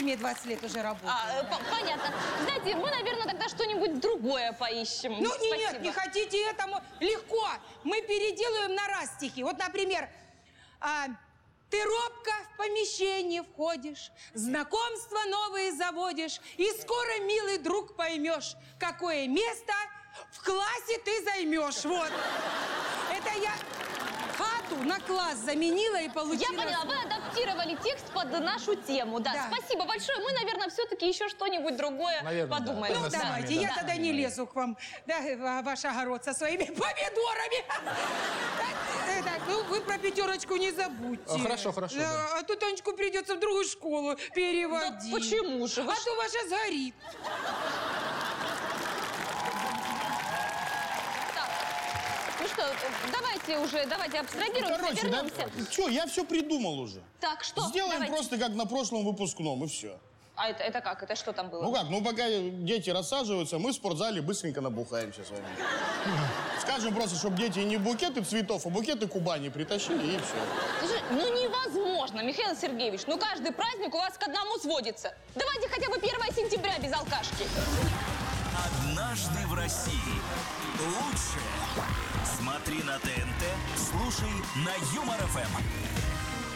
тюрьме 20 лет уже работаю. Понятно. Знаете, мы, наверное, тогда что-нибудь другое поищем. Ну, нет, не хотите этому? Легко. Мы переделаем на раз стихи. Вот, например, ты робко в помещение входишь, знакомства новые заводишь, и скоро, милый друг, поймешь, какое место в классе ты займешь. Вот. Это я хату на класс заменила и получила... Я поняла, вы адаптировали текст под нашу тему. Да. Спасибо большое. Мы, наверное, все-таки еще что-нибудь другое подумаем. Да. Ну, давайте, я тогда не лезу к вам, да, ваш огород со своими помидорами. Так, ну, вы про пятерочку не забудьте. Хорошо. А то Тонечку придется в другую школу переводить. Да почему же? А то ваша сгорит. Ну что, давайте абстрагируемся, Короче, вернемся. Что, я все придумал уже. Так, что? Сделаем Давайте. просто как на прошлом выпускном, и все. А это как? Это что там было? Ну как, пока дети рассаживаются, мы в спортзале быстренько набухаемся с вами. Скажем просто, чтобы дети не букеты цветов, а букеты Кубани притащили, и все. Слушай, ну невозможно, Михаил Сергеевич. Ну каждый праздник у вас к одному сводится. Давайте хотя бы 1 сентября без алкашки. Однажды в России. Лучшее. Смотри на ТНТ, слушай на Юмор ФМ.